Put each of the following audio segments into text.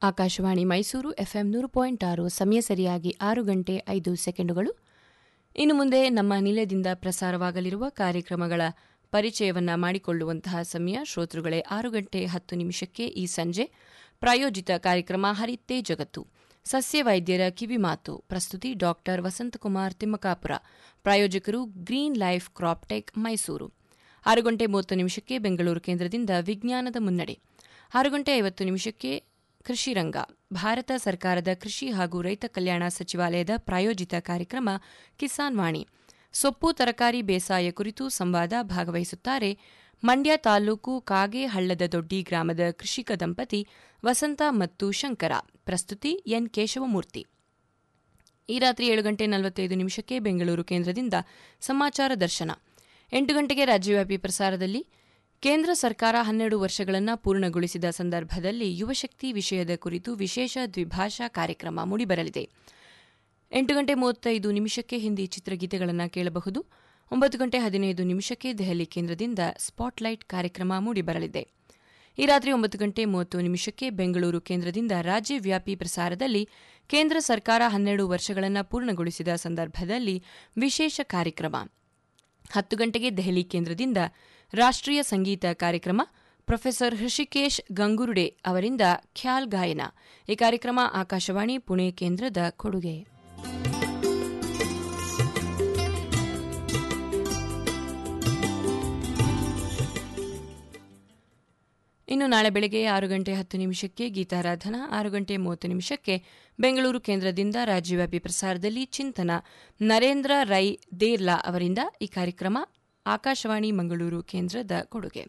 Akashvani Mysuru FM 100.6 ಸಮಯ ಸರಿಯಾಗಿ 6 ಗಂಟೆ 5 ಸೆಕೆಂಡುಗಳು. ಇನ್ನು ಮುಂದೆ ನಮ್ಮ ನಿಲಯದಿಂದ ಪ್ರಸಾರವಾಗಲಿರುವ ಕಾರ್ಯಕ್ರಮಗಳ ಪರಿಚಯವನ್ನ ಮಾಡಿಕೊಳ್ಳುವಂತಹ ಸಮಯ. ಶ್ರೋತೃಗಳೇ, 6 ಗಂಟೆ 10 ನಿಮಿಷಕ್ಕೆ ಈ ಸಂಜೆ ಪ್ರಾಯೋಜಿತ ಕಾರ್ಯಕ್ರಮ ಹರಿತ್ತೇ ಜಗತ್ತು, ಸಸ್ಯ ವೈದ್ಯರ ಕಿವಿಮಾತು. ಪ್ರಸ್ತುತಿ ಡಾಕ್ಟರ್ ವಸಂತಕುಮಾರ್ ತಿಮ್ಮಕಾಪುರ. ಪ್ರಾಯೋಜಕರು ಗ್ರೀನ್ ಲೈಫ್ ಕ್ರಾಪ್ಟೆಕ್ ಮೈಸೂರು. 6 ಗಂಟೆ 30 ನಿಮಿಷಕ್ಕೆ ಬೆಂಗಳೂರು ಕೇಂದ್ರದಿಂದ ವಿಜ್ಞಾನದ ಮುನ್ನಡೆ. 6 ಗಂಟೆ 50 ನಿಮಿಷಕ್ಕೆ ಕೃಷಿ ರಂಗ, ಭಾರತ ಸರ್ಕಾರದ ಕೃಷಿ ಹಾಗೂ ರೈತ ಕಲ್ಯಾಣ ಸಚಿವಾಲಯದ ಪ್ರಾಯೋಜಿತ ಕಾರ್ಯಕ್ರಮ ಕಿಸಾನ್ ವಾಣಿ. ಸೊಪ್ಪು ತರಕಾರಿ ಬೇಸಾಯ ಕುರಿತು ಸಂವಾದ. ಭಾಗವಹಿಸುತ್ತಾರೆ ಮಂಡ್ಯ ತಾಲೂಕು ಕಾಗೇಹಳ್ಳದ ದೊಡ್ಡಿ ಗ್ರಾಮದ ಕೃಷಿಕ ದಂಪತಿ ವಸಂತ ಮತ್ತು ಶಂಕರ. ಪ್ರಸ್ತುತಿ ಎನ್ ಕೇಶವಮೂರ್ತಿ. ಈ ರಾತ್ರಿ 7 ಗಂಟೆ 45 ನಿಮಿಷಕ್ಕೆ ಬೆಂಗಳೂರು ಕೇಂದ್ರದಿಂದ ಸಮಾಚಾರ ದರ್ಶನ. 8 ಗಂಟೆಗೆ ರಾಜ್ಯವ್ಯಾಪಿ ಪ್ರಸಾರದಲ್ಲಿ ಕೇಂದ್ರ ಸರ್ಕಾರ 12 ವರ್ಷಗಳನ್ನು ಪೂರ್ಣಗೊಳಿಸಿದ ಸಂದರ್ಭದಲ್ಲಿ ಯುವಶಕ್ತಿ ವಿಷಯದ ಕುರಿತು ವಿಶೇಷ ದ್ವಿಭಾಷಾ ಕಾರ್ಯಕ್ರಮ ಮೂಡಿಬರಲಿದೆ. 8 ಗಂಟೆ 35 ನಿಮಿಷಕ್ಕೆ ಹಿಂದಿ ಚಿತ್ರಗೀತೆಗಳನ್ನು ಕೇಳಬಹುದು. 9 ಗಂಟೆ 15 ನಿಮಿಷಕ್ಕೆ ದೆಹಲಿ ಕೇಂದ್ರದಿಂದ ಸ್ಪಾಟ್ಲೈಟ್ ಕಾರ್ಯಕ್ರಮ ಮೂಡಿಬರಲಿದೆ. ಈ ರಾತ್ರಿ 9 ಗಂಟೆ 30 ನಿಮಿಷಕ್ಕೆ ಬೆಂಗಳೂರು ಕೇಂದ್ರದಿಂದ ರಾಜ್ಯವ್ಯಾಪಿ ಪ್ರಸಾರದಲ್ಲಿ ಕೇಂದ್ರ ಸರ್ಕಾರ 12 ವರ್ಷಗಳನ್ನು ಪೂರ್ಣಗೊಳಿಸಿದ ಸಂದರ್ಭದಲ್ಲಿ ವಿಶೇಷ ಕಾರ್ಯಕ್ರಮ. 10 ಗಂಟೆಗೆ ದೆಹಲಿ ಕೇಂದ್ರದಿಂದ ರಾಷ್ಟ್ರೀಯ ಸಂಗೀತ ಕಾರ್ಯಕ್ರಮ. ಪ್ರೊಫೆಸರ್ ಹೃಷಿಕೇಶ್ ಗಂಗುರ್ಡೆ ಅವರಿಂದ ಖ್ಯಾಲ್ ಗಾಯನ. ಈ ಕಾರ್ಯಕ್ರಮ ಆಕಾಶವಾಣಿ ಪುಣೆ ಕೇಂದ್ರದ ಕೊಡುಗೆ. ಇನ್ನು ನಾಳೆ ಬೆಳಗ್ಗೆ 6 ಗಂಟೆ 10 ನಿಮಿಷಕ್ಕೆ ಗೀತಾರಾಧನಾ. 6 ಗಂಟೆ 30 ನಿಮಿಷಕ್ಕೆ ಬೆಂಗಳೂರು ಕೇಂದ್ರದಿಂದ ರಾಜ್ಯವ್ಯಾಪಿ ಪ್ರಸಾರದಲ್ಲಿ ಚಿಂತನ, ನರೇಂದ್ರ ರೈ ದೇರ್ಲಾ ಅವರಿಂದ. ಈ ಕಾರ್ಯಕ್ರಮ ಆಕಾಶವಾಣಿ ಮಂಗಳೂರು ಕೇಂದ್ರದ ಕೊಡುಗೆ.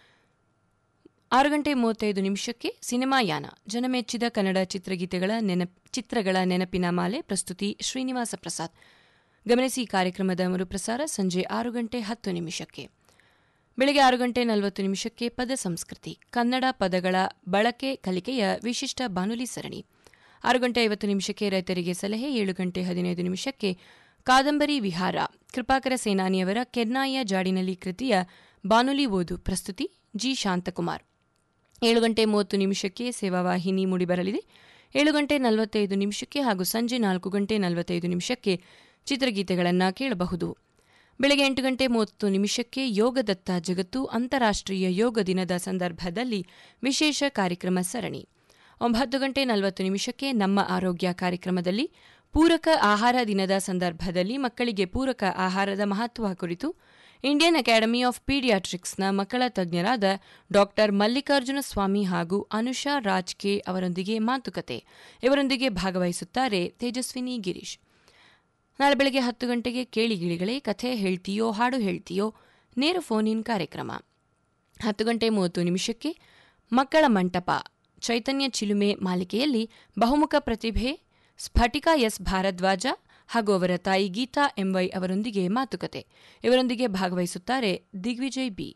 6 ಗಂಟೆ 35 ನಿಮಿಷಕ್ಕೆ ಸಿನಿಮಾಯಾನ, ಜನಮೆಚ್ಚಿದ ಕನ್ನಡ ಚಿತ್ರಗಳ ನೆನಪಿನ ಮಾಲೆ. ಪ್ರಸ್ತುತಿ ಶ್ರೀನಿವಾಸ ಪ್ರಸಾದ್. ಗಮನಿಸಿ, ಈ ಕಾರ್ಯಕ್ರಮದ ಮರುಪ್ರಸಾರ ಸಂಜೆ 6 ಗಂಟೆ 10 ನಿಮಿಷಕ್ಕೆ. ಬೆಳಗ್ಗೆ 6 ಗಂಟೆ 40 ನಿಮಿಷಕ್ಕೆ ಪದ ಸಂಸ್ಕೃತಿ, ಕನ್ನಡ ಪದಗಳ ಬಳಕೆ ಕಲಿಕೆಯ ವಿಶಿಷ್ಟ ಬಾನುಲಿ ಸರಣಿ. 6 ಗಂಟೆ 50 ನಿಮಿಷಕ್ಕೆ ರೈತರಿಗೆ ಸಲಹೆ. 7 ಗಂಟೆ 15 ನಿಮಿಷಕ್ಕೆ ಕಾದಂಬರಿ ವಿಹಾರ, ಕೃಪಾಕರ ಸೇನಾನಿಯವರ ಕೆನ್ನಾಯಿಯ ಜಾಡಿನಲ್ಲಿ ಕೃತಿಯ ಬಾನುಲಿ ಓದು. ಪ್ರಸ್ತುತಿ ಜಿ ಶಾಂತಕುಮಾರ್. 7 ಗಂಟೆ 30 ನಿಮಿಷಕ್ಕೆ ಸೇವಾವಾಹಿನಿ ಮೂಡಿಬರಲಿದೆ. 7 ಗಂಟೆ 45 ನಿಮಿಷಕ್ಕೆ ಹಾಗೂ ಸಂಜೆ 4 ಗಂಟೆ 45 ನಿಮಿಷಕ್ಕೆ ಚಿತ್ರಗೀತೆಗಳನ್ನು ಕೇಳಬಹುದು. ಬೆಳಗ್ಗೆ 8 ಗಂಟೆ 30 ನಿಮಿಷಕ್ಕೆ ಯೋಗದತ್ತ ಜಗತ್ತು, ಅಂತಾರಾಷ್ಟ್ರೀಯ ಯೋಗ ದಿನದ ಸಂದರ್ಭದಲ್ಲಿ ವಿಶೇಷ ಕಾರ್ಯಕ್ರಮ ಸರಣಿ. 9 ಗಂಟೆ 40 ನಿಮಿಷಕ್ಕೆ ನಮ್ಮ ಆರೋಗ್ಯ ಕಾರ್ಯಕ್ರಮದಲ್ಲಿ ಪೂರಕ ಆಹಾರ ದಿನದ ಸಂದರ್ಭದಲ್ಲಿ ಮಕ್ಕಳಿಗೆ ಪೂರಕ ಆಹಾರದ ಮಹತ್ವ ಕುರಿತು ಇಂಡಿಯನ್ ಅಕಾಡೆಮಿ ಆಫ್ ಪೀಡಿಯಾಟ್ರಿಕ್ಸ್ನ ಮಕ್ಕಳ ತಜ್ಞರಾದ ಡಾಕ್ಟರ್ ಮಲ್ಲಿಕಾರ್ಜುನ ಸ್ವಾಮಿ ಹಾಗೂ ಅನುಷಾ ರಾಜ್ ಕೆ ಅವರೊಂದಿಗೆ ಮಾತುಕತೆ. ಇವರೊಂದಿಗೆ ಭಾಗವಹಿಸುತ್ತಾರೆ ತೇಜಸ್ವಿನಿ ಗಿರೀಶ್. ನಾಳೆ ಬೆಳಗ್ಗೆ 10 ಗಂಟೆಗೆ ಕೇಳಿಗಿಳಿಗಳೇ, ಕಥೆ ಹೇಳ್ತೀಯೋ ಹಾಡು ಹೇಳ್ತೀಯೋ, ನೇರ ಫೋನ್ ಇನ್ ಕಾರ್ಯಕ್ರಮ. 10 ಗಂಟೆ 30 ನಿಮಿಷಕ್ಕೆ ಮಕ್ಕಳ ಮಂಟಪ, ಚೈತನ್ಯ ಚಿಲುಮೆ ಮಾಲಿಕೆಯಲ್ಲಿ ಬಹುಮುಖ ಪ್ರತಿಭೆ ಸ್ಫಟಿಕಾ ಎಸ್ ಭಾರದ್ವಾಜ ಹಾಗೂ ಅವರ ತಾಯಿ ಗೀತಾ ಎಂವೈ ಅವರೊಂದಿಗೆ ಮಾತುಕತೆ. ಇವರೊಂದಿಗೆ ಭಾಗವಹಿಸುತ್ತಾರೆ ದಿಗ್ವಿಜಯ್ ಬಿ.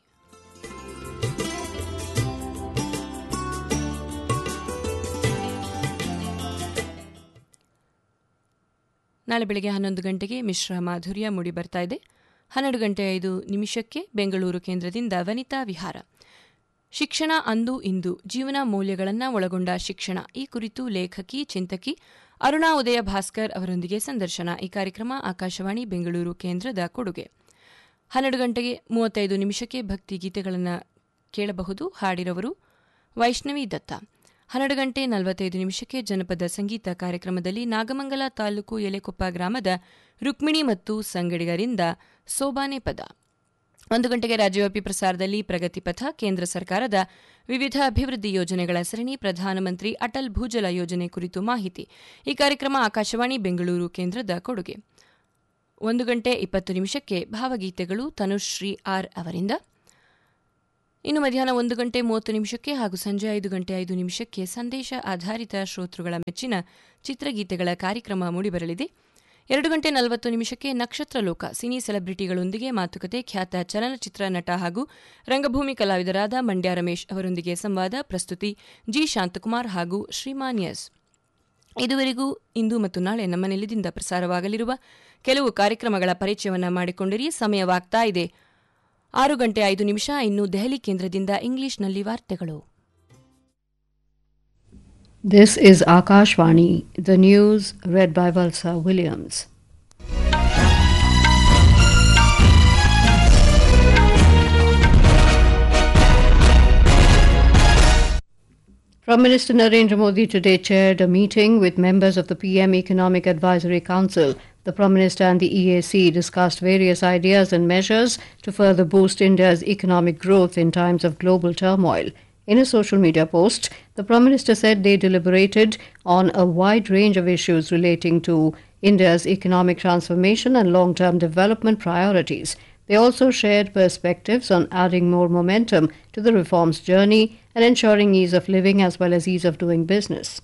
ನಾಳೆ ಬೆಳಗ್ಗೆ 11 ಗಂಟೆಗೆ ಮಿಶ್ರ ಮಾಧುರ್ಯ ಮೂಡಿಬರ್ತಾ ಇದೆ. 12 ಗಂಟೆ 5 ನಿಮಿಷಕ್ಕೆ ಬೆಂಗಳೂರು ಕೇಂದ್ರದಿಂದ ವನಿತಾ ವಿಹಾರ, ಶಿಕ್ಷಣ ಅಂದು ಇಂದು, ಜೀವನ ಮೌಲ್ಯಗಳನ್ನು ಒಳಗೊಂಡ ಶಿಕ್ಷಣ. ಈ ಕುರಿತು ಲೇಖಕಿ ಚಿಂತಕಿ ಅರುಣಾ ಉದಯ ಭಾಸ್ಕರ್ ಅವರೊಂದಿಗೆ ಸಂದರ್ಶನ. ಈ ಕಾರ್ಯಕ್ರಮ ಆಕಾಶವಾಣಿ ಬೆಂಗಳೂರು ಕೇಂದ್ರದ ಕೊಡುಗೆ. 12 ಗಂಟೆಗೆ 35 ನಿಮಿಷಕ್ಕೆ ಭಕ್ತಿ ಗೀತೆಗಳನ್ನು ಕೇಳಬಹುದು. ಹಾಡಿರವರು ವೈಷ್ಣವಿ ದತ್ತ. 12 ಗಂಟೆ 45 ನಿಮಿಷಕ್ಕೆ ಜನಪದ ಸಂಗೀತ ಕಾರ್ಯಕ್ರಮದಲ್ಲಿ ನಾಗಮಂಗಲ ತಾಲೂಕು ಎಲೆಕೊಪ್ಪ ಗ್ರಾಮದ ರುಕ್ಮಿಣಿ ಮತ್ತು ಸಂಗಡಿಗರಿಂದ ಸೋಬಾನೆ ಪದ. 1 ಗಂಟೆಗೆ ರಾಜ್ಯವ್ಯಾಪಿ ಪ್ರಸಾರದಲ್ಲಿ ಪ್ರಗತಿಪಥ, ಕೇಂದ್ರ ಸರ್ಕಾರದ ವಿವಿಧ ಅಭಿವೃದ್ಧಿ ಯೋಜನೆಗಳ ಸರಣಿ, ಪ್ರಧಾನಮಂತ್ರಿ ಅಟಲ್ ಭೂಜಲ ಯೋಜನೆ ಕುರಿತು ಮಾಹಿತಿ. ಈ ಕಾರ್ಯಕ್ರಮ ಆಕಾಶವಾಣಿ ಬೆಂಗಳೂರು ಕೇಂದ್ರದ ಕೊಡುಗೆ. 1 ಗಂಟೆ 20 ನಿಮಿಷಕ್ಕೆ ಭಾವಗೀತೆಗಳು ತನುಶ್ರೀ ಆರ್ ಅವರಿಂದ. ಇನ್ನು ಮಧ್ಯಾಹ್ನ 1 ಗಂಟೆ 30 ನಿಮಿಷಕ್ಕೆ ಹಾಗೂ ಸಂಜೆ 5 ಗಂಟೆ 5 ನಿಮಿಷಕ್ಕೆ ಸಂದೇಶ ಆಧಾರಿತ ಶ್ರೋತೃಗಳ ಮೆಚ್ಚಿನ ಚಿತ್ರಗೀತೆಗಳ ಕಾರ್ಯಕ್ರಮ ಮೂಡಿಬರಲಿದೆ. 2 ಗಂಟೆ 40 ನಿಮಿಷಕ್ಕೆ ನಕ್ಷತ್ರ ಲೋಕ, ಸಿನಿ ಸೆಲೆಬ್ರಿಟಿಗಳೊಂದಿಗೆ ಮಾತುಕತೆ. ಖ್ಯಾತ ಚಲನಚಿತ್ರ ನಟ ಹಾಗೂ ರಂಗಭೂಮಿ ಕಲಾವಿದರಾದ ಮಂಡ್ಯ ರಮೇಶ್ ಅವರೊಂದಿಗೆ ಸಂವಾದ. ಪ್ರಸ್ತುತಿ ಜಿ ಶಾಂತಕುಮಾರ್ ಹಾಗೂ ಶ್ರೀಮಾನ್ ಎಸ್. ಇದುವರೆಗೂ ಇಂದು ಮತ್ತು ನಾಳೆ ನಮ್ಮ ನಿಲಯದಿಂದ ಪ್ರಸಾರವಾಗಲಿರುವ ಕೆಲವು ಕಾರ್ಯಕ್ರಮಗಳ ಪರಿಚಯವನ್ನು ಮಾಡಿಕೊಂಡಿರಿ. ಸಮಯವಾಗ್ತಾ ಇದೆ 6 ಗಂಟೆ 5 ನಿಮಿಷ. ಇನ್ನು ದೆಹಲಿ ಕೇಂದ್ರದಿಂದ ಇಂಗ್ಲಿಷ್ನಲ್ಲಿ ವಾರ್ತೆಗಳು. This is Akashvani, the news read by Valsa Williams. Prime Minister Narendra Modi today chaired a meeting with members of the PM Economic Advisory Council. The Prime Minister and the EAC discussed various ideas and measures to further boost India's economic growth in times of global turmoil. In a social media post, the Prime Minister said they deliberated on a wide range of issues relating to India's economic transformation and long-term development priorities. They also shared perspectives on adding more momentum to the reforms journey and ensuring ease of living as well as ease of doing business.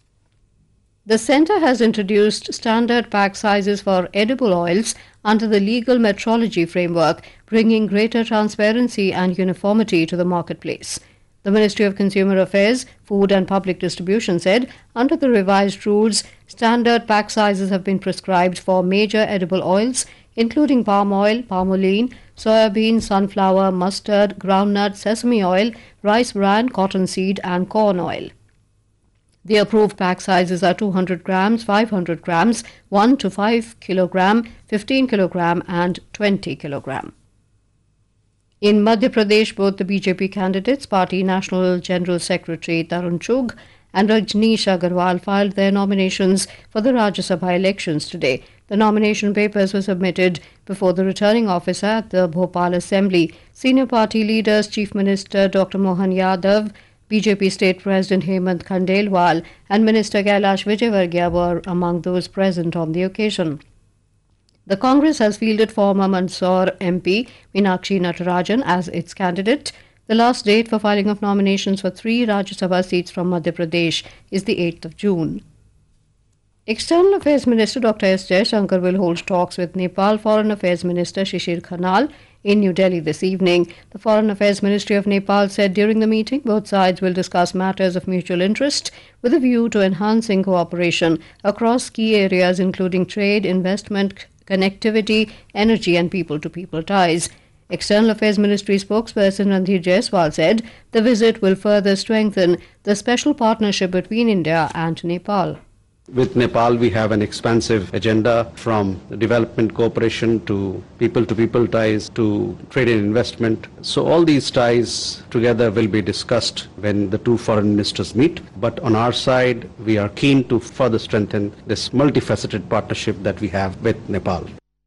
The Centre has introduced standard pack sizes for edible oils under the legal metrology framework, bringing greater transparency and uniformity to the marketplace. The Ministry of Consumer Affairs, Food and Public Distribution said under the revised rules, standard pack sizes have been prescribed for major edible oils, including palm oil, palmolene, soybean, sunflower, mustard, groundnut, sesame oil, rice bran, cottonseed, and corn oil. The approved pack sizes are 200 grams, 500 grams, 1 to 5 kilogram, 15 kilogram, and 20 kilogram. In Madhya Pradesh, both the BJP candidates, Party National General Secretary Tarun Chugh and Rajneesh Agarwal, filed their nominations for the Rajya Sabha elections today. The nomination papers were submitted before the returning officer at the Bhopal Assembly. Senior party leaders, Chief Minister Dr. Mohan Yadav, BJP State President Hemant Khandelwal and Minister Kailash Vijayvargiya were among those present on the occasion. The Congress has fielded former Mandsaur MP Meenakshi Natarajan as its candidate. The last date for filing of nominations for 3 Rajya Sabha seats from Madhya Pradesh is the 8th of June. External Affairs Minister Dr. S. Jaishankar will hold talks with Nepal Foreign Affairs Minister Shishir Khanal in New Delhi this evening. The Foreign Affairs Ministry of Nepal said during the meeting both sides will discuss matters of mutual interest with a view to enhancing cooperation across key areas including trade, investment, connectivity, energy and people-to-people ties. External Affairs Ministry spokesperson Randhir Jaiswal said the visit will further strengthen the special partnership between India and Nepal. With Nepal, we have an expansive agenda from development cooperation to people ties to trade and investment. So all these ties together will be discussed when the 2 foreign ministers meet. But on our side, we are keen to further strengthen this multifaceted partnership that we have with Nepal.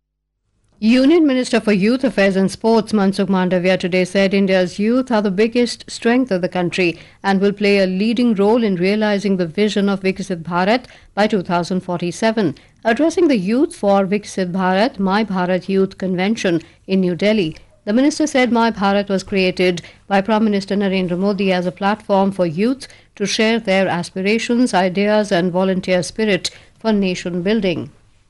Union Minister for Youth Affairs and Sports Mansukh Mandavia today said India's youth are the biggest strength of the country and will play a leading role in realizing the vision of Viksit Bharat by 2047. Addressing the youth for Viksit Bharat, My Bharat Youth Convention in New Delhi, the minister said My Bharat was created by Prime Minister Narendra Modi as a platform for youth to share their aspirations, ideas and volunteer spirit for nation building.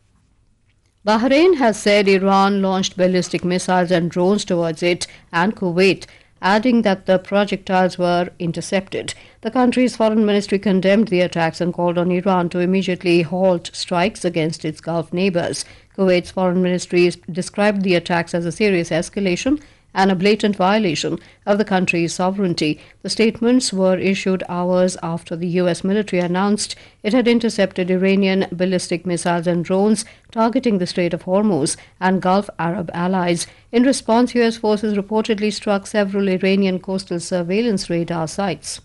Bahrain has said Iran launched ballistic missiles and drones towards it and Kuwait, adding that the projectiles were intercepted. The country's foreign ministry condemned the attacks and called on Iran to immediately halt strikes against its Gulf neighbors. Kuwait's foreign ministry described the attacks as a serious escalation and a blatant violation of the country's sovereignty. The statements were issued hours after the U.S. military announced it had intercepted Iranian ballistic missiles and drones targeting the Strait of Hormuz and Gulf Arab allies. In response, U.S. forces reportedly struck several Iranian coastal surveillance radar sites.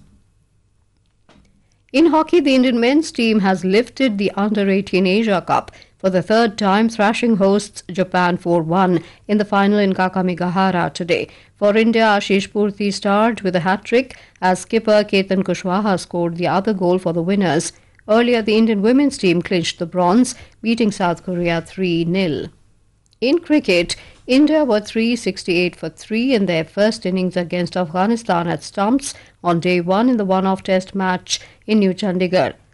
In hockey, the Indian men's team has lifted the Under-18 Asia Cup for the 3rd time, thrashing hosts Japan 4-1 in the final in Kakamigahara today. For India, Ashish Purti starred with a hat-trick as skipper Ketan Kushwaha scored the other goal for the winners. Earlier, the Indian women's team clinched the bronze, beating South Korea 3-0. In cricket, India were 368 for 3 in their first innings against Afghanistan at Stumps on day 1 in the one-off test match in New Chandigarh.